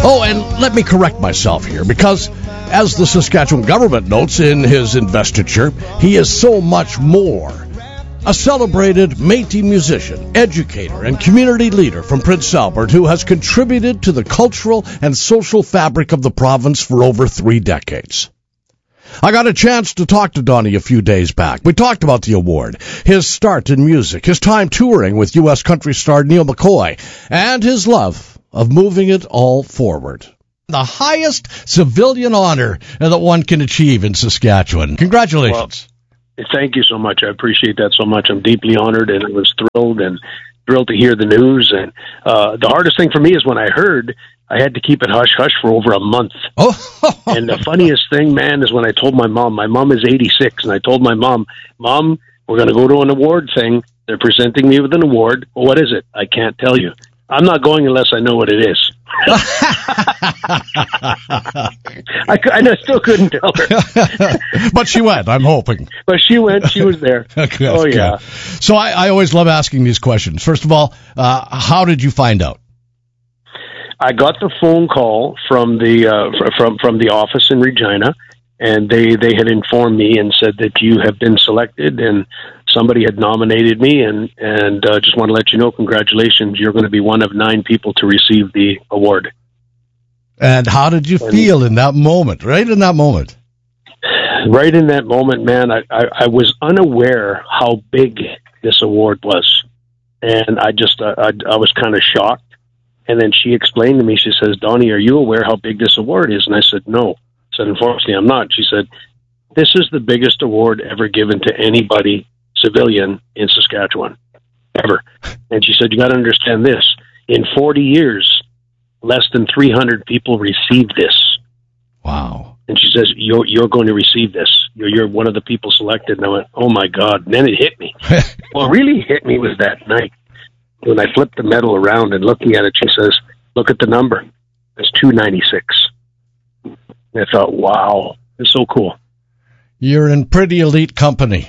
Oh, and let me correct myself here, because as the Saskatchewan government notes in his investiture, he is so much more. A celebrated Métis musician, educator, and community leader from Prince Albert who has contributed to the cultural and social fabric of the province for over 3 decades. I got a chance to talk to Donnie a few days back. We talked about the award, his start in music, his time touring with U.S. country star Neil McCoy, and his love of moving it all forward. The highest civilian honor that one can achieve in Saskatchewan. Congratulations. Well, thank you so much. I appreciate that so much. I'm deeply honored, and I was thrilled to hear the news. And the hardest thing for me is when I heard, I had to keep it hush-hush for over a month. Oh. And the funniest thing, man, is when I told my mom. My mom is 86, and I told my mom, we're going to go to an award thing. They're presenting me with an award. Well, what is it? I can't tell you. I'm not going unless I know what it is. I still couldn't tell her. But she went, I'm hoping. But she went. She was there. Okay, oh, yeah. So I always love asking these questions. First of all, how did you find out? I got the phone call from the office in Regina, and they had informed me and said that you have been selected, and somebody had nominated me, and just want to let you know, congratulations, you're going to be one of 9 people to receive the award. And how did you feel in that moment, right in that moment? Right in that moment, man, I was unaware how big this award was, and I was kind of shocked. And then she explained to me, she says, Donnie, are you aware how big this award is? And I said, no. I said, unfortunately, I'm not. She said, this is the biggest award ever given to anybody civilian in Saskatchewan, ever. And she said, you got to understand this. In 40 years, less than 300 people received this. Wow. And she says, you're going to receive this. You're one of the people selected. And I went, oh, my God. And then it hit me. What really hit me was that night. When I flipped the medal around and looking at it, she says, look at the number. It's 296. And I thought, wow, it's so cool. You're in pretty elite company.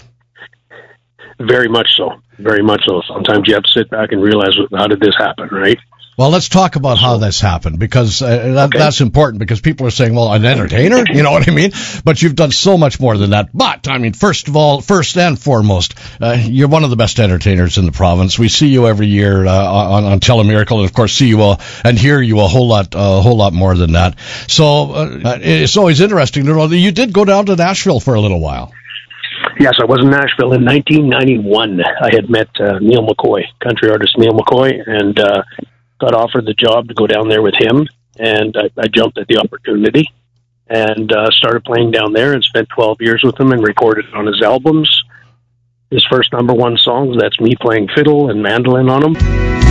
Very much so. Very much so. Sometimes you have to sit back and realize, how did this happen, right? Well, let's talk about how this happened, because that's important, because people are saying, well, an entertainer, you know what I mean? But you've done so much more than that. But, I mean, first and foremost, you're one of the best entertainers in the province. We see you every year on Telemiracle, and, of course, see you and hear you a whole lot more than that. So it's always interesting to know that you did go down to Nashville for a little while. Yes, I was in Nashville in 1991. I had met Neil McCoy, country artist Neil McCoy, and got offered the job to go down there with him, and I jumped at the opportunity and started playing down there and spent 12 years with him and recorded on his albums. His first #1 songs, that's me playing fiddle and mandolin on them.